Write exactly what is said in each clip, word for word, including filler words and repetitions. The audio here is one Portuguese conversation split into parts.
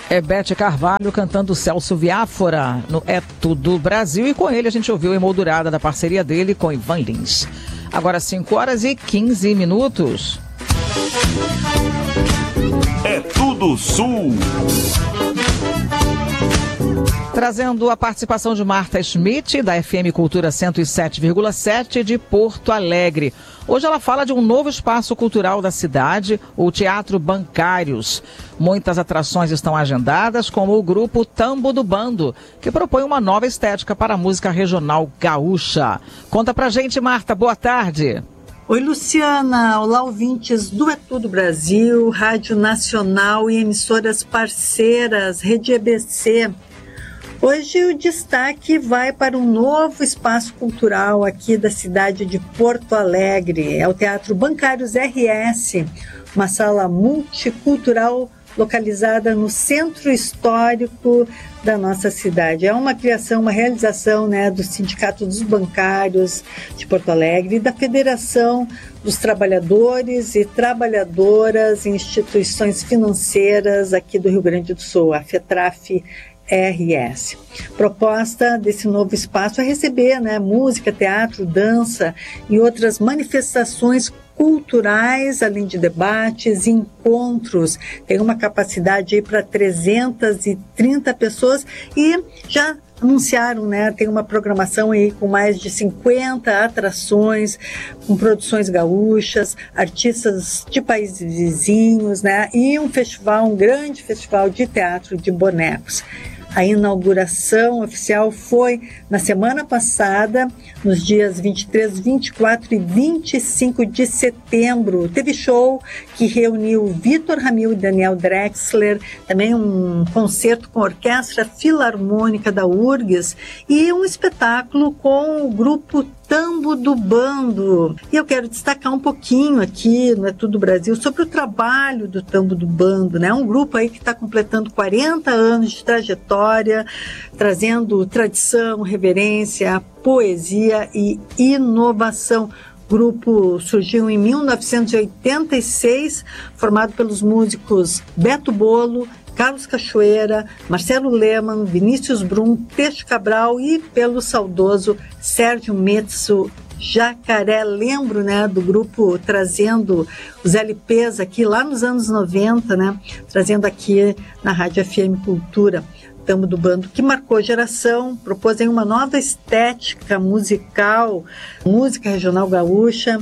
É Bete Carvalho cantando Celso Viáfora no É Tudo Brasil, e com ele a gente ouviu a emoldurada da parceria dele com Ivan Lins. Agora cinco horas e quinze minutos. É Tudo Sul. Trazendo a participação de Marta Schmidt, da F M Cultura cento e sete vírgula sete de Porto Alegre. Hoje ela fala de um novo espaço cultural da cidade, o Teatro Bancários. Muitas atrações estão agendadas, como o grupo Tambo do Bando, que propõe uma nova estética para a música regional gaúcha. Conta pra gente, Marta, boa tarde. Oi, Luciana. Olá, ouvintes do É Tudo Brasil, Rádio Nacional e emissoras parceiras, Rede E B C. Hoje o destaque vai para um novo espaço cultural aqui da cidade de Porto Alegre. É o Teatro Bancários R S, uma sala multicultural localizada no centro histórico da nossa cidade. É uma criação, uma realização, né, do Sindicato dos Bancários de Porto Alegre e da Federação dos Trabalhadores e Trabalhadoras em Instituições Financeiras aqui do Rio Grande do Sul, a FETRAF R S. Proposta desse novo espaço é receber, né, música, teatro, dança e outras manifestações culturais, além de debates e encontros. Tem uma capacidade para trezentas e trinta pessoas e já anunciaram, né, tem uma programação aí com mais de cinquenta atrações, com produções gaúchas, artistas de países vizinhos, né, e um festival, um grande festival de teatro de bonecos. A inauguração oficial foi na semana passada, nos dias vinte e três, vinte e quatro e vinte e cinco de setembro. Teve show que reuniu Vitor Ramil e Daniel Drexler, também um concerto com a Orquestra Filarmônica da U R G S e um espetáculo com o grupo Tambo do Bando. E eu quero destacar um pouquinho aqui no É Tudo Brasil sobre o trabalho do Tambo do Bando, né? Um grupo aí que está completando quarenta anos de trajetória, trazendo tradição, reverência, poesia e inovação. O grupo surgiu em mil novecentos e oitenta e seis, formado pelos músicos Beto Bolo, Carlos Cachoeira, Marcelo Leman, Vinícius Brum, Teixo Cabral e pelo saudoso Sérgio Metso Jacaré. Lembro, né, do grupo trazendo os L Ps aqui lá nos anos noventa, né, trazendo aqui na Rádio F M Cultura. Tambo do Bando, que marcou geração, propôs em uma nova estética musical, música regional gaúcha,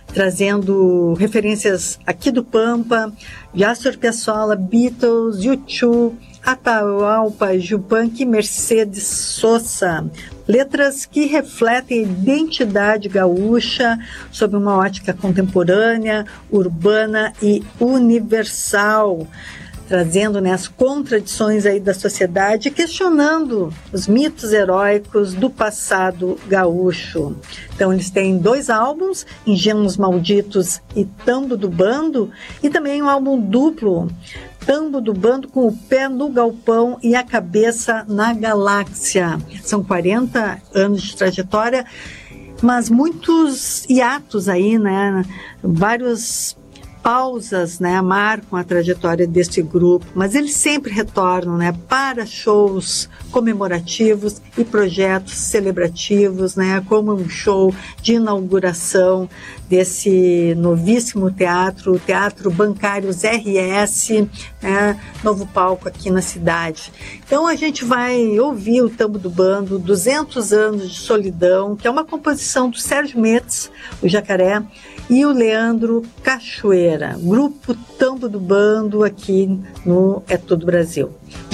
trazendo referências aqui do Pampa, de Astor Piazzolla, Beatles, U dois, Atahualpa Yupanqui e Mercedes Sosa. Letras que refletem a identidade gaúcha sob uma ótica contemporânea, urbana e universal, trazendo, né, as contradições aí da sociedade, questionando os mitos heróicos do passado gaúcho. Então eles têm dois álbuns, Engenhos Malditos e Tambo do Bando, e também um álbum duplo, Tambo do Bando com o pé no galpão e a cabeça na galáxia. São quarenta anos de trajetória, mas muitos hiatos aí, né, vários pausas, né, marcam a trajetória desse grupo, mas eles sempre retornam, né, para shows comemorativos e projetos celebrativos, né, como um show de inauguração desse novíssimo teatro, o Teatro Bancários R S, né, novo palco aqui na cidade. Então a gente vai ouvir o Tambo do Bando, duzentos anos de solidão, que é uma composição do Sérgio Metso, o Jacaré, e o Leandro Cachoeira, grupo Tambo do Bando aqui no É Tudo Brasil.